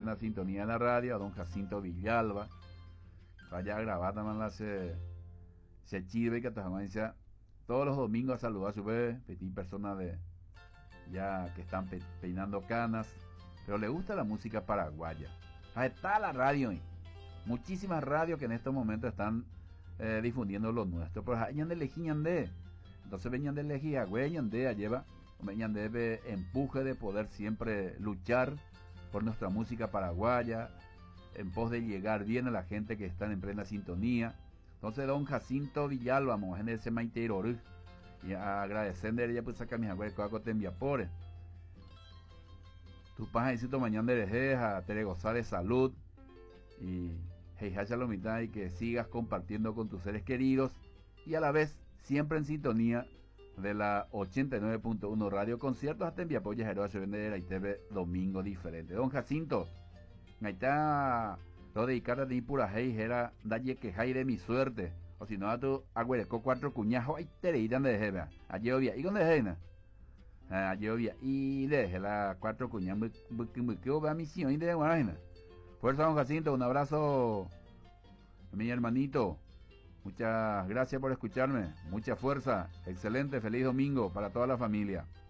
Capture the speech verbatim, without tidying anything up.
plena sintonía de la radio, a don Jacinto Villalba, vaya a grabar también la se, se chive que dice, todos los domingos a saludar a su bebé, petit personas de ya que están pe, peinando canas, pero le gusta la música paraguaya. Ahí está la radio, ¿eh? Muchísimas radios que en estos momentos están eh, difundiendo lo nuestro, pero hay de lejían de, entonces venían de lejía, güey, de lleva, venían de empuje de poder siempre luchar por nuestra música paraguaya, en pos de llegar bien a la gente que está en plena sintonía. Entonces don Jacinto Villalba, vamos en ese maiteiro, y agradecerle ya pues saca mis abuelos que te envía por tu paja y mañana de rejeja, te gozar de salud y heijacha la mitad y que sigas compartiendo con tus seres queridos y a la vez siempre en sintonía de la ochenta y nueve punto uno Radio Conciertos hasta envía apoyas héroes se vende y T V domingo diferente. Don Jacinto, ahí está lo dedicar a ti pura hey era dalle que hay de mi suerte o si no a tu agüereco cuatro cuñajos ahí te irán de jeva a llovia y dónde es a llovia y deje la cuatro cuñajos me quedo a misión y de buena. Fuerza don Jacinto, un abrazo mi hermanito, muchas gracias por escucharme, mucha fuerza, excelente, feliz domingo para toda la familia.